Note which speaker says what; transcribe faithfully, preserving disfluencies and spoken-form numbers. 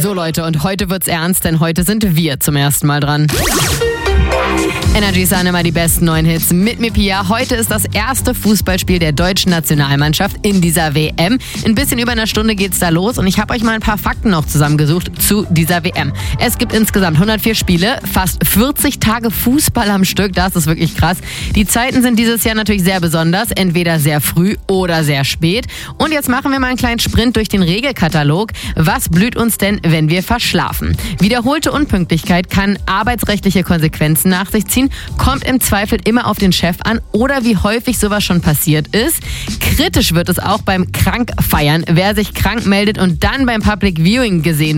Speaker 1: So Leute, und heute wird's ernst, denn heute sind wir zum ersten Mal dran. Energy sind immer die besten neuen Hits mit mir, Pia. Heute ist das erste Fußballspiel der deutschen Nationalmannschaft in dieser W M. In bisschen über einer Stunde geht's da los und ich habe euch mal ein paar Fakten noch zusammengesucht zu dieser W M. Es gibt insgesamt hundertvier Spiele, fast vierzig Tage Fußball am Stück, das ist wirklich krass. Die Zeiten sind dieses Jahr natürlich sehr besonders, entweder sehr früh oder sehr spät. Und jetzt machen wir mal einen kleinen Sprint durch den Regelkatalog. Was blüht uns denn, wenn wir verschlafen? Wiederholte Unpünktlichkeit kann arbeitsrechtliche Konsequenzen nach sich ziehen, kommt im Zweifel immer auf den Chef an oder wie häufig sowas schon passiert ist. Kritisch wird es auch beim Krankfeiern. Wer sich krank meldet und dann beim Public Viewing gesehen